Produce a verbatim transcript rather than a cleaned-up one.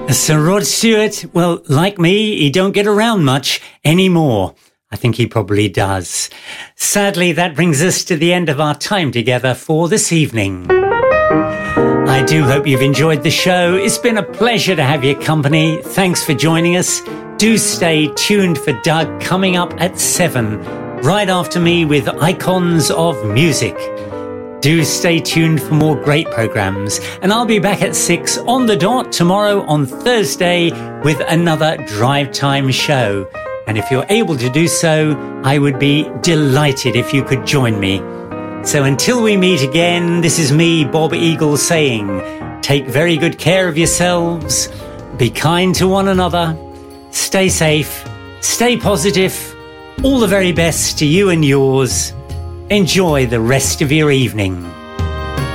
Sir Rod Stewart, well, like me, he don't get around much anymore. I think he probably does. Sadly, that brings us to the end of our time together for this evening. I do hope you've enjoyed the show. It's been a pleasure to have your company. Thanks for joining us. Do stay tuned for Doug coming up at seven, right after me with Icons of Music. Do stay tuned for more great programs, and I'll be back at six on the dot tomorrow on Thursday with another Drive Time show. And if you're able to do so, I would be delighted if you could join me. So until we meet again, this is me, Bob Eagle, saying, take very good care of yourselves, be kind to one another, stay safe, stay positive, all the very best to you and yours. Enjoy the rest of your evening.